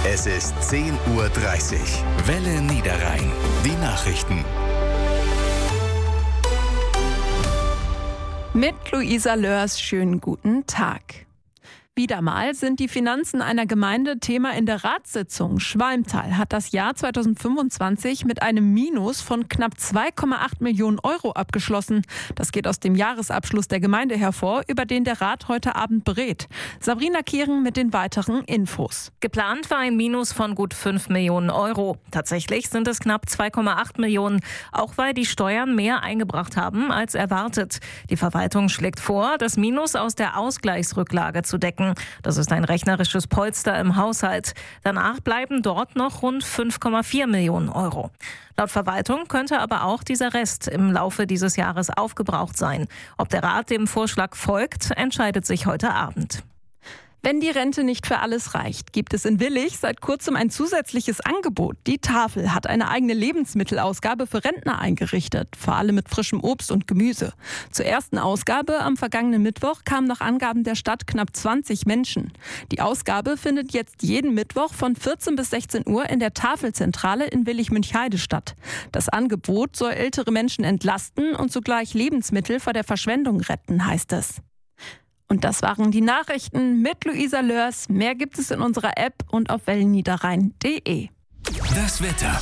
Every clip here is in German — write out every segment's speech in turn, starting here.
Es ist 10:30 Uhr. Welle Niederrhein. Die Nachrichten. Mit Luisa Lörs, schönen guten Tag. Wieder mal sind die Finanzen einer Gemeinde Thema in der Ratssitzung. Schwalmtal hat das Jahr 2025 mit einem Minus von knapp 2,8 Millionen Euro abgeschlossen. Das geht aus dem Jahresabschluss der Gemeinde hervor, über den der Rat heute Abend berät. Sabrina Kehren mit den weiteren Infos. Geplant war ein Minus von gut 5 Millionen Euro. Tatsächlich sind es knapp 2,8 Millionen, auch weil die Steuern mehr eingebracht haben als erwartet. Die Verwaltung schlägt vor, das Minus aus der Ausgleichsrücklage zu decken. Das ist ein rechnerisches Polster im Haushalt. Danach bleiben dort noch rund 5,4 Millionen Euro. Laut Verwaltung könnte aber auch dieser Rest im Laufe dieses Jahres aufgebraucht sein. Ob der Rat dem Vorschlag folgt, entscheidet sich heute Abend. Wenn die Rente nicht für alles reicht, gibt es in Willich seit kurzem ein zusätzliches Angebot. Die Tafel hat eine eigene Lebensmittelausgabe für Rentner eingerichtet, vor allem mit frischem Obst und Gemüse. Zur ersten Ausgabe am vergangenen Mittwoch kamen nach Angaben der Stadt knapp 20 Menschen. Die Ausgabe findet jetzt jeden Mittwoch von 14 bis 16 Uhr in der Tafelzentrale in Willich-Münchheide statt. Das Angebot soll ältere Menschen entlasten und zugleich Lebensmittel vor der Verschwendung retten, heißt es. Und das waren die Nachrichten mit Luisa Lörs. Mehr gibt es in unserer App und auf wellenniederrhein.de. Das Wetter.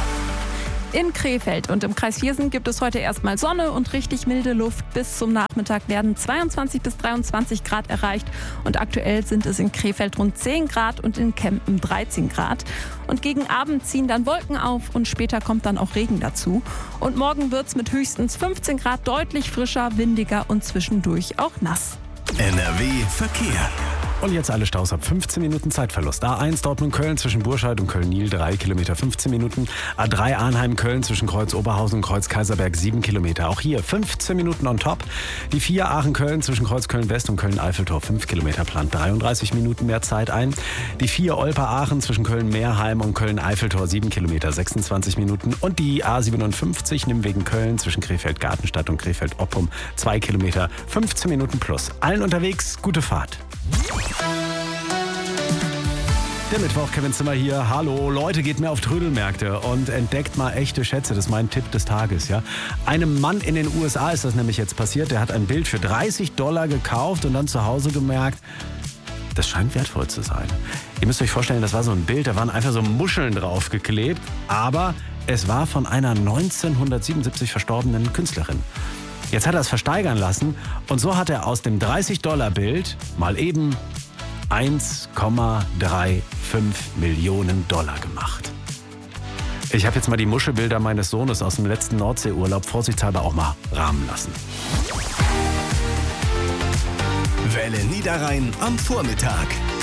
In Krefeld und im Kreis Viersen gibt es heute erstmal Sonne und richtig milde Luft. Bis zum Nachmittag werden 22 bis 23 Grad erreicht. Und aktuell sind es in Krefeld rund 10 Grad und in Kempen 13 Grad. Und gegen Abend ziehen dann Wolken auf und später kommt dann auch Regen dazu. Und morgen wird es mit höchstens 15 Grad deutlich frischer, windiger und zwischendurch auch nass. NRW Verkehr. Und jetzt alle Staus ab 15 Minuten Zeitverlust. A1 Dortmund-Köln zwischen Burscheid und Köln-Niel 3 Kilometer 15 Minuten. A3 Arnheim-Köln zwischen Kreuz-Oberhausen und Kreuz-Kaiserberg 7 Kilometer. Auch hier 15 Minuten on top. Die 4 Aachen-Köln zwischen Kreuz-Köln-West und Köln-Eiffeltor 5 Kilometer plant 33 Minuten mehr Zeit ein. Die 4 Olper-Aachen zwischen Köln-Meerheim und Köln-Eiffeltor 7 Kilometer 26 Minuten. Und die A57 Nimwegen-Köln zwischen Krefeld-Gartenstadt und Krefeld-Oppum 2 Kilometer 15 Minuten plus. Allen unterwegs, gute Fahrt. Der Mittwoch, Kevin Zimmer hier. Hallo, Leute, geht mehr auf Trödelmärkte und entdeckt mal echte Schätze. Das ist mein Tipp des Tages, ja. Einem Mann in den USA ist das nämlich jetzt passiert. Der hat ein Bild für $30 gekauft und dann zu Hause gemerkt, das scheint wertvoll zu sein. Ihr müsst euch vorstellen, das war so ein Bild, da waren einfach so Muscheln draufgeklebt, aber es war von einer 1977 verstorbenen Künstlerin. Jetzt hat er es versteigern lassen und so hat er aus dem $30-Bild mal eben 1,35 Millionen Dollar gemacht. Ich habe jetzt mal die Muschelbilder meines Sohnes aus dem letzten Nordseeurlaub vorsichtshalber auch mal rahmen lassen. Welle Niederrhein am Vormittag.